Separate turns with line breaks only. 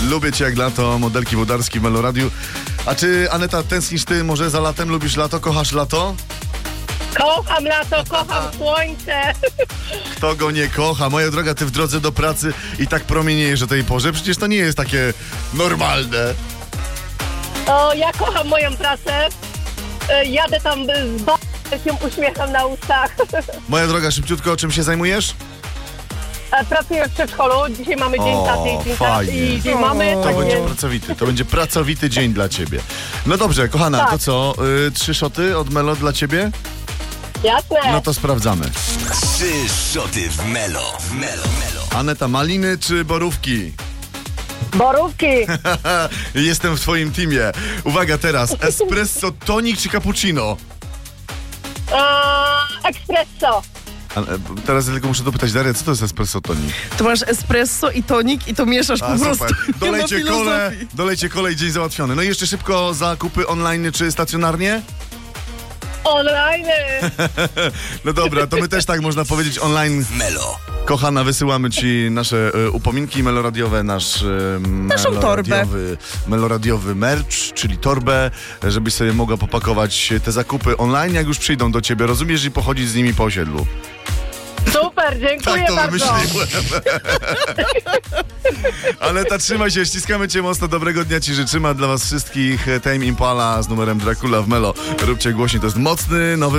Lubię cię jak lato, modelki Włodarski w Meloradiu. A czy, Aneta, tęsknisz ty może za latem? Lubisz lato? Kochasz lato?
Kocham lato, kocham słońce.
Kto go nie kocha? Moja droga, ty w drodze do pracy i tak promieniejesz o tej porze. Przecież to nie jest takie normalne.
O, ja kocham moją pracę. Jadę tam z się uśmiecham na ustach.
Moja droga, szybciutko, czym się zajmujesz?
Pracuję w przedszkolu. Dzisiaj mamy dzień taty i
fajnie.
dzień mamy.
To
tak
będzie
więc-
pracowity, to będzie pracowity dzień dla ciebie. No dobrze, kochana,
Tak.
to co? 3 szoty od Melo dla ciebie?
Jasne.
No to sprawdzamy.
3 szoty w Melo.
Aneta, maliny czy borówki?
Borówki.
Jestem w twoim teamie. Uwaga teraz, espresso, tonik czy cappuccino?
Espresso.
Teraz ja tylko muszę dopytać, Daria, co to jest espresso tonik?
Tu masz espresso i tonik i to mieszasz po prostu.
Dolejcie
Nie ma
kole,
filozofii.
dzień załatwiony. No i jeszcze szybko zakupy online czy stacjonarnie?
Online.
No dobra, to my też tak można powiedzieć online.
Melo.
Kochana, wysyłamy ci nasze upominki meloradiowe, nasz meloradiowy merch, czyli torbę, żebyś sobie mogła popakować te zakupy online, jak już przyjdą do ciebie, rozumiesz, i pochodzić z nimi po osiedlu.
Super, dziękuję
Tak to
bardzo.
wymyśliłem. Ale trzymaj się, ściskamy cię mocno, dobrego dnia ci życzymy, a dla was wszystkich Tame Impala z numerem Dracula w Melo. Róbcie głośniej, to jest mocny, nowy